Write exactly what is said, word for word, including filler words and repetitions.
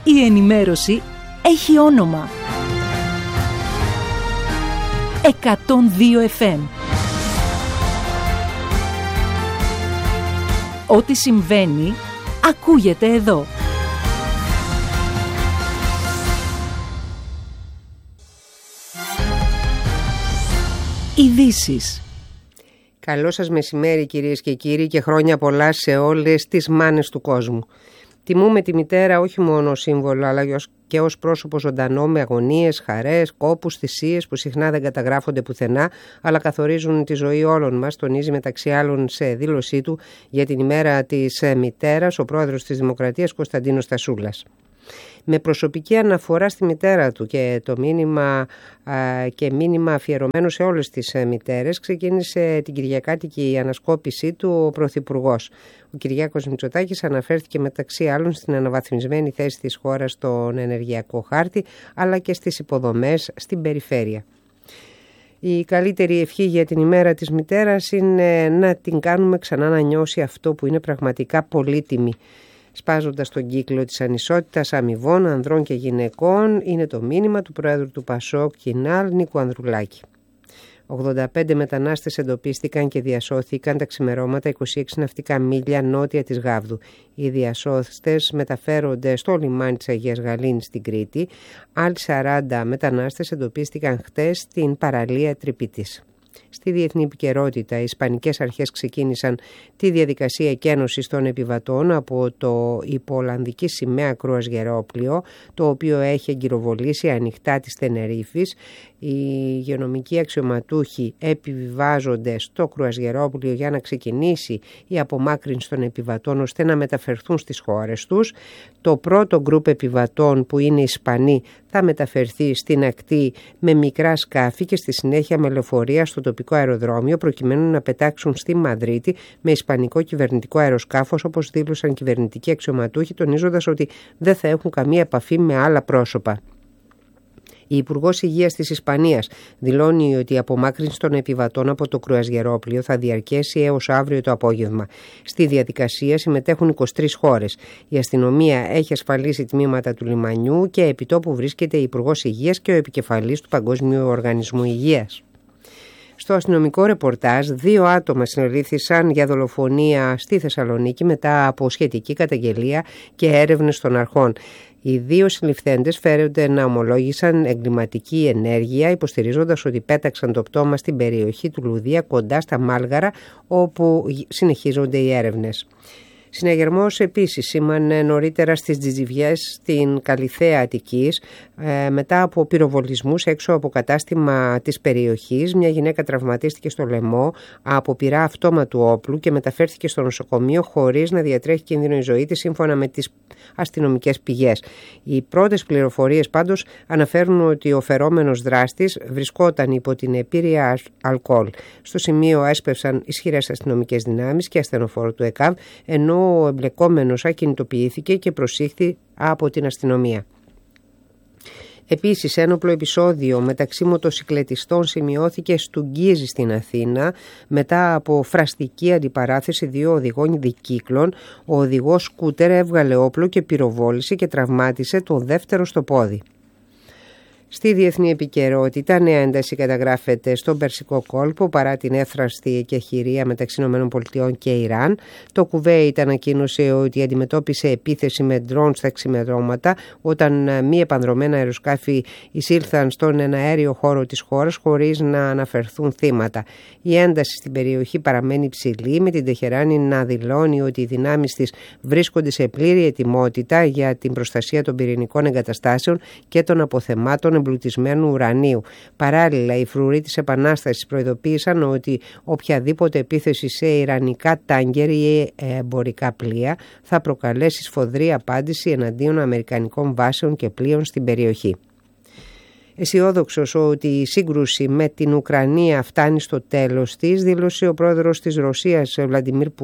Η ενημέρωση έχει όνομα. εκατόν δύο εφ εμ. Ό,τι συμβαίνει, ακούγεται εδώ. Ειδήσεις. Καλό σας μεσημέρι κυρίες και κύριοι και χρόνια πολλά σε όλες τις μάνες του κόσμου. Τιμούμε τη μητέρα όχι μόνο ως σύμβολο αλλά και ως πρόσωπο ζωντανό με αγωνίες, χαρές, κόπους, θυσίες που συχνά δεν καταγράφονται πουθενά αλλά καθορίζουν τη ζωή όλων μας, τονίζει μεταξύ άλλων σε δήλωσή του για την ημέρα της μητέρας ο πρόεδρος της Δημοκρατίας Κωνσταντίνος Τασούλας. Με προσωπική αναφορά στη μητέρα του και το μήνυμα α, και μήνυμα αφιερωμένο σε όλες τις μητέρες ξεκίνησε την κυριακάτικη ανασκόπησή του ο Πρωθυπουργός. Ο Κυριάκος Μητσοτάκης αναφέρθηκε μεταξύ άλλων στην αναβαθμισμένη θέση της χώρας στον ενεργειακό χάρτη αλλά και στις υποδομές στην περιφέρεια. Η καλύτερη ευχή για την ημέρα της μητέρας είναι να την κάνουμε ξανά να νιώσει αυτό που είναι πραγματικά πολύτιμη. Σπάζοντας τον κύκλο της ανισότητας αμοιβών ανδρών και γυναικών είναι το μήνυμα του Πρόεδρου του Πασόκ Κινάλ Νίκου Ανδρουλάκη. ογδόντα πέντε μετανάστες εντοπίστηκαν και διασώθηκαν τα ξημερώματα είκοσι έξι ναυτικά μίλια νότια της Γάβδου. Οι διασώστες μεταφέρονται στο λιμάνι της Αγίας Γαλήνης στην Κρήτη. Άλλοι σαράντα μετανάστες εντοπίστηκαν χτες στην παραλία Τρυπητής. Στη διεθνή επικαιρότητα, οι Ισπανικές αρχές ξεκίνησαν τη διαδικασία εκένωσης των επιβατών από το υπό Ολλανδική σημαία κρουαζιερόπλοιο, το οποίο έχει εγκυροβολήσει ανοιχτά της Τενερίφης. Οι υγειονομικοί αξιωματούχοι επιβιβάζονται στο κρουαζιερόπλοιο για να ξεκινήσει η απομάκρυνση των επιβατών ώστε να μεταφερθούν στις χώρες τους. Το πρώτο γκρουπ επιβατών που είναι Ισπανοί θα μεταφερθεί στην ακτή με μικρά σκάφη και στη συνέχεια με λεωφορεία στο τοπικό αεροδρόμιο προκειμένου να πετάξουν στη Μαδρίτη με ισπανικό κυβερνητικό αεροσκάφος, όπως δήλωσαν κυβερνητικοί αξιωματούχοι, τονίζοντας ότι δεν θα έχουν καμία επαφή με άλλα πρόσωπα. Η Υπουργός Υγείας της Ισπανίας δηλώνει ότι η απομάκρυνση των επιβατών από το κρουαζιερόπλοιο θα διαρκέσει έως αύριο το απόγευμα. Στη διαδικασία συμμετέχουν είκοσι τρεις χώρες. Η αστυνομία έχει ασφαλίσει τμήματα του λιμανιού και επιτόπου βρίσκεται η Υπουργός Υγείας και ο επικεφαλής του Παγκόσμιου Οργανισμού Υγείας. Στο αστυνομικό ρεπορτάζ, δύο άτομα συνελήφθησαν για δολοφονία στη Θεσσαλονίκη μετά από σχετική καταγγελία και έρευνες των αρχών. Οι δύο συλληφθέντες φέρονται να ομολόγησαν εγκληματική ενέργεια, υποστηρίζοντας ότι πέταξαν το πτώμα στην περιοχή του Λουδία κοντά στα Μάλγαρα, όπου συνεχίζονται οι έρευνες. Συναγερμός επίσης σήμανε νωρίτερα στις Τζιτζιβιές στην Καλιθέα Αττικής ε, μετά από πυροβολισμούς έξω από κατάστημα της περιοχής. Μια γυναίκα τραυματίστηκε στο λαιμό από πυρά αυτόματου όπλου και μεταφέρθηκε στο νοσοκομείο χωρίς να διατρέχει κίνδυνο η ζωή της, σύμφωνα με τις αστυνομικές πηγές. Οι πρώτες πληροφορίες πάντως αναφέρουν ότι ο φερόμενος δράστης βρισκόταν υπό την επίρρεια αλκοόλ. Στο σημείο έσπευσαν ισχυρές αστυνομικές δυνάμεις και ασθενοφόρο του ΕΚΑΒ, ενώ ο εμπλεκόμενος ακινητοποιήθηκε και προσήχθη από την αστυνομία. Επίσης, ένοπλο επεισόδιο μεταξύ μοτοσικλετιστών σημειώθηκε στο Γκίζι στην Αθήνα μετά από φραστική αντιπαράθεση δύο οδηγών δικύκλων. Ο οδηγός σκούτερ έβγαλε όπλο και πυροβόλησε και τραυμάτισε το δεύτερο στο πόδι. Στη διεθνή επικαιρότητα, νέα ένταση καταγράφεται στον Περσικό κόλπο παρά την εύθραστη εκεχηρία μεταξύ ΗΠΑ και Ιράν. Το Κουβέιτ ανακοίνωσε ότι αντιμετώπισε επίθεση με ντρόουν στα ξημερώματα όταν μη επανδρομένα αεροσκάφη εισήλθαν στον εναέριο χώρο της χώρας χωρίς να αναφερθούν θύματα. Η ένταση στην περιοχή παραμένει ψηλή, με την Τεχεράνη να δηλώνει ότι οι δυνάμεις της βρίσκονται σε πλήρη ετοιμότητα για την προστασία των πυρηνικών εγκαταστάσεων και των αποθεμάτων εμπλουτισμένου ουρανίου. Παράλληλα, οι φρουροί της Επανάστασης προειδοποίησαν ότι οποιαδήποτε επίθεση σε ιρανικά τάγκερ ή εμπορικά πλοία θα προκαλέσει σφοδρή απάντηση εναντίον αμερικανικών βάσεων και πλοίων στην περιοχή. Αισιόδοξος ότι η σύγκρουση με την Ουκρανία φτάνει στο τέλος της, δήλωσε ο πρόεδρος της Ρωσίας, Βλαντιμίρ Πούτιν,